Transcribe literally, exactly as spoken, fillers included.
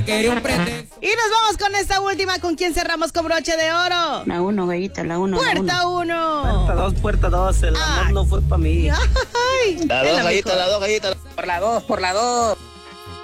Y nos vamos con esta última. ¿Con quién cerramos con broche de oro? La uno, gallita, la uno. Puerta uno. Puerta dos, puerta dos. El amor no fue para mí. Ay. La dos, gallita, la dos, gallita. Por la dos, por la dos.